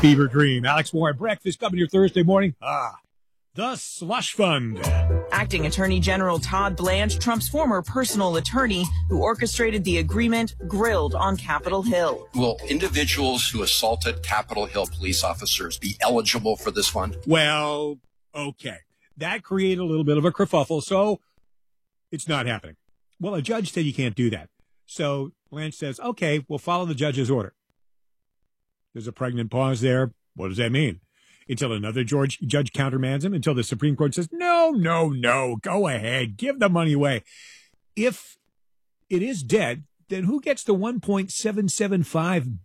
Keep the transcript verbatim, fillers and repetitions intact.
Fever Dream. Alex Warren, breakfast coming your Thursday morning. Ah, the slush fund. Acting Attorney General Todd Blanche, Trump's former personal attorney who orchestrated the agreement, grilled on Capitol Hill. Will individuals who assaulted Capitol Hill police officers be eligible for this fund? Well, okay. That created a little bit of a kerfuffle, so it's not happening. Well, a judge said you can't do that. So Blanche says, okay, we'll follow the judge's order. There's a pregnant pause there. What does that mean? Until another George, judge countermands him, until the Supreme Court says, no, no, no, go ahead, give the money away. If it is dead, then who gets the one point seven seven five